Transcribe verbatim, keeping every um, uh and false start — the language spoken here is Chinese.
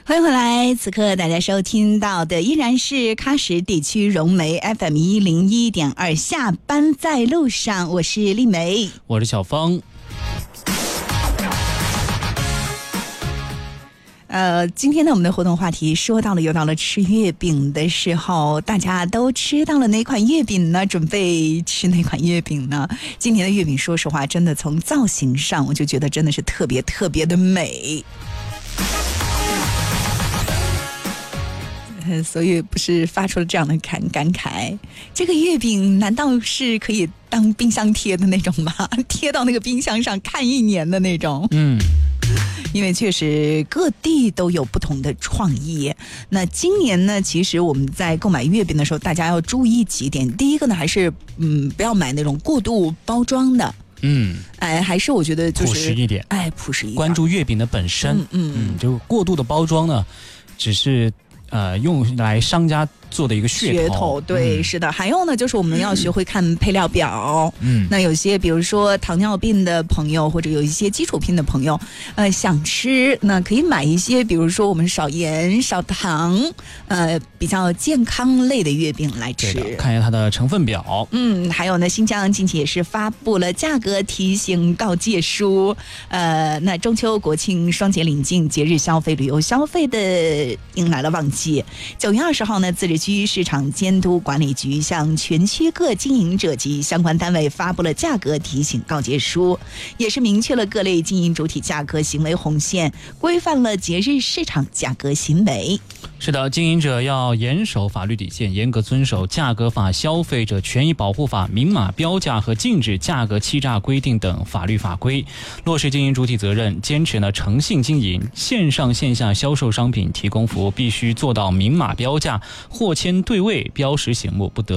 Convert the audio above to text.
欢迎回来，此刻大家收听到的依然是喀什地区融媒 F M 一零一点二，下班在路上，我是丽梅， 我是小芳。 呃，今天呢，我们的活动话题说到了，又到了吃月饼的时候，大家都吃到了哪款月饼呢？准备吃哪款月饼呢？今年的月饼，说实话，真的从造型上，我就觉得真的是特别特别的美。所以不是发出了这样的感感慨，这个月饼难道是可以当冰箱贴的那种吗？贴到那个冰箱上看一年的那种。 嗯， 因为确实各地都有不同的创意。那今年呢，其实我们在购买月饼的时候，大家要注意几点。第一个呢，还是嗯，不要买那种过度包装的。 嗯， 哎，还是我觉得就是朴实一点， 哎，朴实一点， 关注月饼的本身。 嗯 嗯, 嗯，就过度的包装呢，只是呃用来商家做的一个噱头， 噱头对、嗯，是的。还有呢，就是我们要学会看配料表。 嗯， 那有些比如说糖尿病的朋友，或者有一些基础病的朋友，呃，想吃，那可以买一些，比如说我们少盐、少糖，呃，比较健康类的月饼来吃。 看一下它的成分表。 嗯，还有呢，新疆近期也是发布了价格提醒告诫书。呃，那中秋、国庆双节临近，节日消费、旅游消费的迎来了旺季。九月二十号呢，自治区市场监督管理局向全区各经营者及相关单位发布了价格提醒告诫书，也是明确了各类经营主体价格行为红线，规范了节日市场价格行为。 是的，经营者要严守法律底线，严格遵守价格法、消费者权益保护法、明码标价和禁止价格欺诈规定等法律法规，落实经营主体责任，坚持呢诚信经营。线上线下销售商品、提供服务必须做到明码标价，货签对位，标识醒目，不得